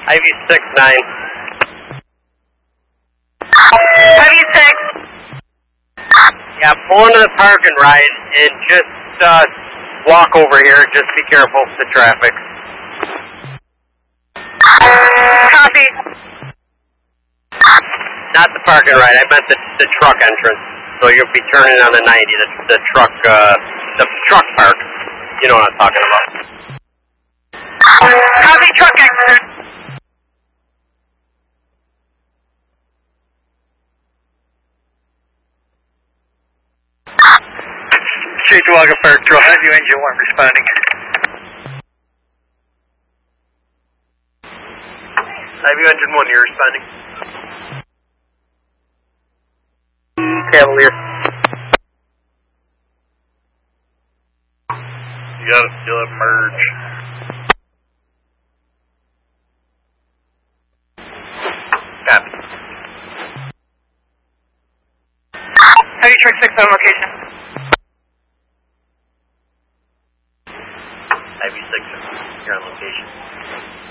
IV-6-9. IV-6. Yeah, pull into the park and ride and just walk over here. Just be careful of the traffic. Copy. Not the park and ride. I meant the truck entrance. So you'll be turning on the 90, the truck park. You know what I'm talking about. Copy, truck exit. Cheektowaga Park Drive, you engine 1 responding. IV engine 1, you're responding. Cavalier. You got it, you'll have merge. Copy. Heavy truck 6 on location. IV-6, you're on location.